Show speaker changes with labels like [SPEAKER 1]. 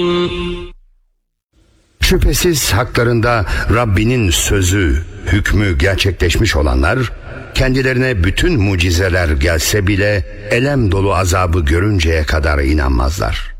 [SPEAKER 1] Şüphesiz haklarında Rabbinin sözü, hükmü gerçekleşmiş olanlar, kendilerine bütün mucizeler gelse bile elem dolu azabı görünceye kadar inanmazlar.